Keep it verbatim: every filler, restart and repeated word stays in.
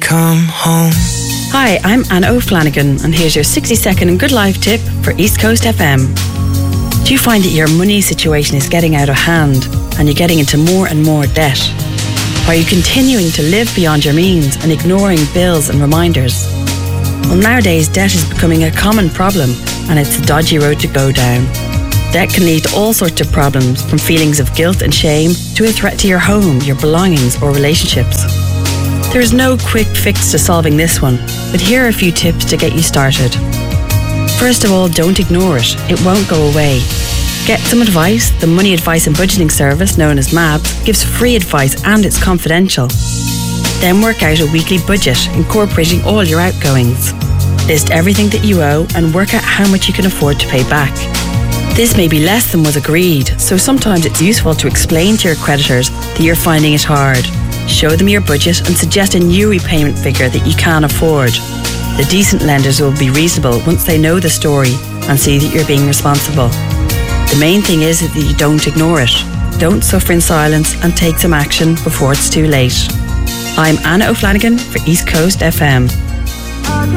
come home. Hi, I'm Anna O'Flanagan, and here's your sixty second and good life tip for East Coast F M. Do you find that your money situation is getting out of hand and you're getting into more and more debt? Are you continuing to live beyond your means and ignoring bills and reminders? Well, nowadays debt is becoming a common problem, and it's a dodgy road to go down. Debt can lead to all sorts of problems, from feelings of guilt and shame to a threat to your home, your belongings or relationships. There is no quick fix to solving this one, but here are a few tips to get you started. First of all, don't ignore it. It won't go away. Get some advice. The Money Advice and Budgeting Service, known as M A B S, gives free advice and it's confidential. Then work out a weekly budget, incorporating all your outgoings. List everything that you owe and work out how much you can afford to pay back. This may be less than was agreed, so sometimes it's useful to explain to your creditors that you're finding it hard. Show them your budget and suggest a new repayment figure that you can afford. The decent lenders will be reasonable once they know the story and see that you're being responsible. The main thing is that you don't ignore it. Don't suffer in silence and take some action before it's too late. I'm Anna O'Flanagan for East Coast F M.